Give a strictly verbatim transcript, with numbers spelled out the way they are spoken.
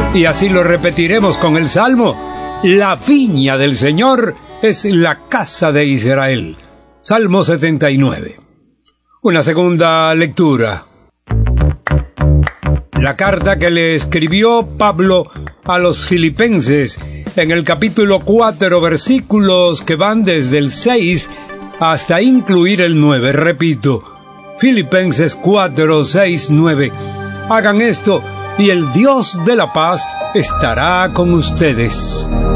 Y así lo repetiremos con el Salmo: la viña del Señor es la casa de Israel. Salmo setenta y nueve. Una segunda lectura. La carta que le escribió Pablo a los filipenses en el capítulo cuatro, versículos que van desde el seis hasta incluir el nueve. Repito, Filipenses cuatro, seis, nueve. Hagan esto y el Dios de la paz estará con ustedes.